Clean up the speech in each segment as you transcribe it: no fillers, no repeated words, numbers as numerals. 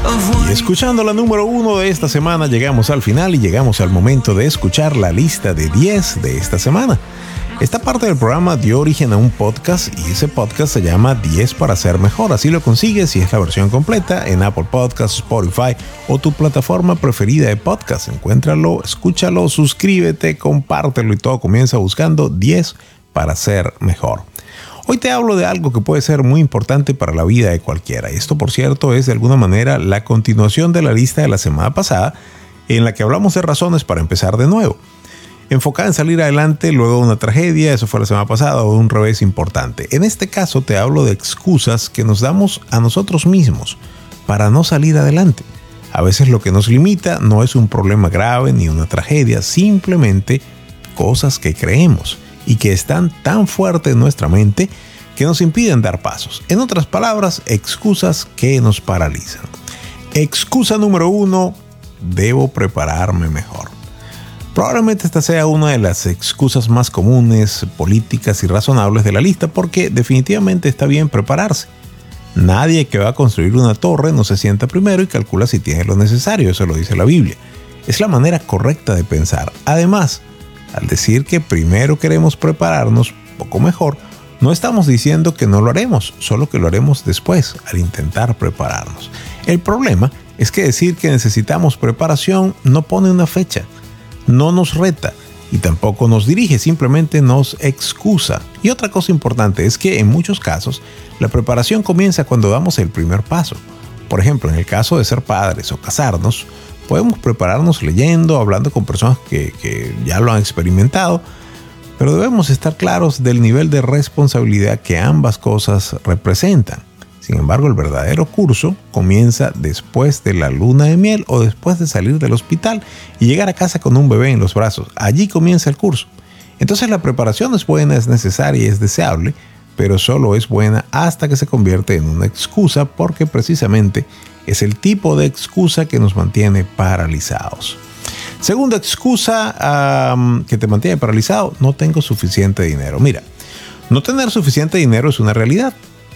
Y escuchando la número 1 de esta semana, llegamos al final y llegamos al momento de escuchar la lista de 10 de esta semana. Esta parte del programa dio origen a un podcast y ese podcast se llama 10 para ser mejor. Así lo consigues si es la versión completa en Apple Podcasts, Spotify o tu plataforma preferida de podcast. Encuéntralo, escúchalo, suscríbete, compártelo y todo comienza buscando 10 para ser mejor. Hoy te hablo de algo que puede ser muy importante para la vida de cualquiera. Esto, por cierto, es de alguna manera la continuación de la lista de la semana pasada en la que hablamos de razones para empezar de nuevo. Enfocada en salir adelante luego de una tragedia, eso fue la semana pasada, o de un revés importante. En este caso te hablo de excusas que nos damos a nosotros mismos para no salir adelante. A veces lo que nos limita no es un problema grave ni una tragedia, simplemente cosas que creemos y que están tan fuertes en nuestra mente que nos impiden dar pasos. En otras palabras, excusas que nos paralizan. Excusa número 1, debo prepararme mejor. Probablemente esta sea una de las excusas más comunes, políticas y razonables de la lista porque definitivamente está bien prepararse. Nadie que va a construir una torre no se sienta primero y calcula si tiene lo necesario, eso lo dice la Biblia. Es la manera correcta de pensar. Además, al decir que primero queremos prepararnos poco mejor, no estamos diciendo que no lo haremos, solo que lo haremos después, al intentar prepararnos. El problema es que decir que necesitamos preparación no pone una fecha. No nos reta y tampoco nos dirige, simplemente nos excusa. Y otra cosa importante es que en muchos casos la preparación comienza cuando damos el primer paso. Por ejemplo, en el caso de ser padres o casarnos, podemos prepararnos leyendo, hablando con personas que ya lo han experimentado, pero debemos estar claros del nivel de responsabilidad que ambas cosas representan. Sin embargo, el verdadero curso comienza después de la luna de miel o después de salir del hospital y llegar a casa con un bebé en los brazos. Allí comienza el curso. Entonces la preparación es buena, es necesaria y es deseable, pero solo es buena hasta que se convierte en una excusa porque precisamente es el tipo de excusa que nos mantiene paralizados. Segunda excusa que te mantiene paralizado, no tengo suficiente dinero. Mira, no tener suficiente dinero es una realidad.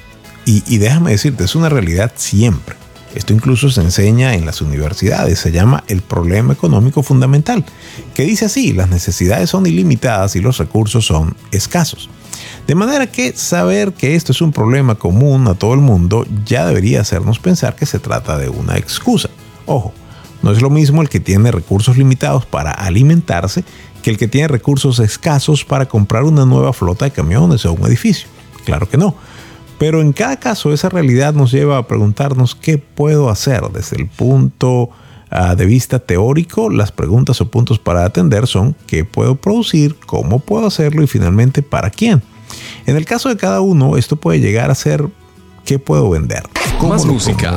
Y déjame decirte, es una realidad siempre. Esto incluso se enseña en las universidades, se llama el problema económico fundamental, que dice así: las necesidades son ilimitadas y los recursos son escasos. De manera que saber que esto es un problema común a todo el mundo ya debería hacernos pensar que se trata de una excusa. Ojo, no es lo mismo el que tiene recursos limitados para alimentarse que el que tiene recursos escasos para comprar una nueva flota de camiones o un edificio. Claro que no. Pero en cada caso esa realidad nos lleva a preguntarnos qué puedo hacer. Desde el punto de vista teórico, las preguntas o puntos para atender son qué puedo producir, cómo puedo hacerlo y finalmente para quién. En el caso de cada uno, esto puede llegar a ser qué puedo vender. Más música,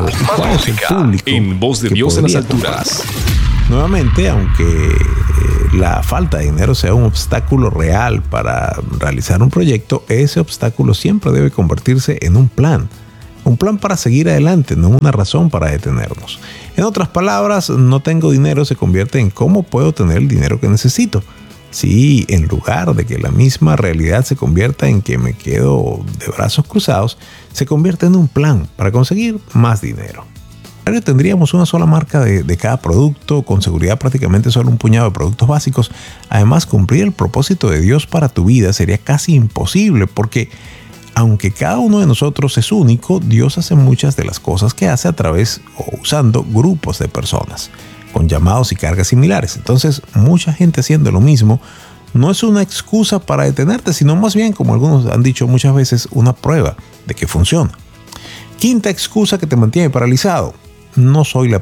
en Voz de Dios en las alturas. Nuevamente, aunque la falta de dinero sea un obstáculo real para realizar un proyecto, ese obstáculo siempre debe convertirse en un plan para seguir adelante, no una razón para detenernos. En otras palabras, no tengo dinero se convierte en cómo puedo tener el dinero que necesito. Sí, en lugar de que la misma realidad se convierta en que me quedo de brazos cruzados, se convierte en un plan para conseguir más dinero. Tendríamos una sola marca de cada producto, con seguridad prácticamente solo un puñado de productos básicos. Además, cumplir el propósito de Dios para tu vida sería casi imposible porque aunque cada uno de nosotros es único, Dios hace muchas de las cosas que hace a través o usando grupos de personas con llamados y cargas similares. Entonces, mucha gente haciendo lo mismo no es una excusa para detenerte, sino más bien, como algunos han dicho muchas veces, una prueba de que funciona. Quinta excusa que te mantiene paralizado: no soy la